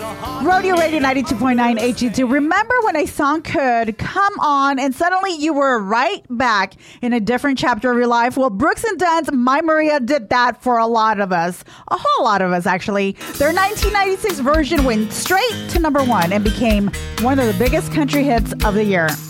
Rodeo Radio 92.9 HG2. Remember when a song could come on and suddenly you were right back in a different chapter of your life? Well, Brooks and Dunn's My Maria did that for a lot of us. A whole lot of us, actually. Their 1996 version went straight to #1 and became one of the biggest country hits of the year.